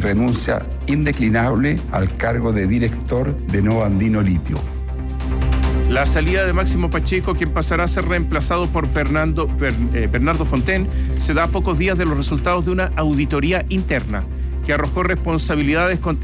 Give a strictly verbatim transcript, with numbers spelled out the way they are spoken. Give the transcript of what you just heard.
renuncia indeclinable al cargo de director de Nova Andino Litio. La salida de Máximo Pacheco, quien pasará a ser reemplazado por Fernando, eh, Bernardo Fontaine, se da a pocos días de los resultados de una auditoría interna que arrojó responsabilidades contra